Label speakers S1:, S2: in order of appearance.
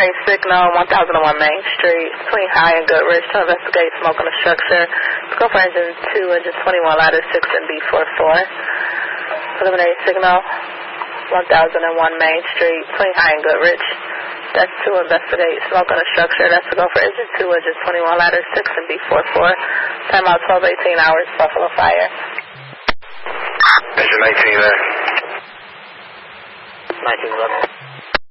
S1: Signal, 1001 Main Street, between High and Goodrich, to investigate smoke on the structure. Let's go for engine 2, engine 21, ladder 6 and B44. Preliminary Signal, 1001 Main Street, between High and Goodrich. That's to investigate smoke on the structure. That's to go for engine 2, engine 21, ladder 6 and B44. Time out 12:18 hours, Buffalo Fire.
S2: Engine 19 there.
S1: 1911.